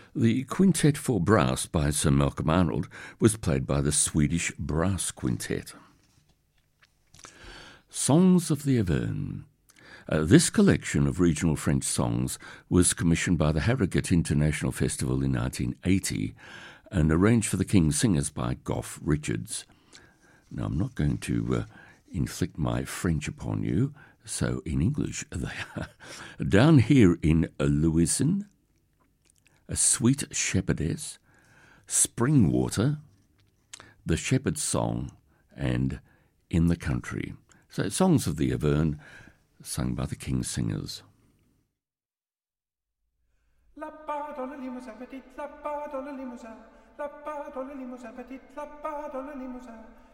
The Quintet for Brass by Sir Malcolm Arnold was played by the Swedish Brass Quintet. Songs of the Auvergne. This collection of regional French songs was commissioned by the Harrogate International Festival in 1980 and arranged for the King's Singers by Gough Richards. Now, I'm not going to inflict my French upon you, so in English they are. Down here in Louison, A Sweet Shepherdess, Spring Water, The Shepherd's Song, and In the Country. So Songs of the Auvergne, sung by the King's Singers. Là-bas dans le Limousin, petite, là-bas dans le Limousin, là-bas dans le Limousin, petite, là-bas dans le Limousin.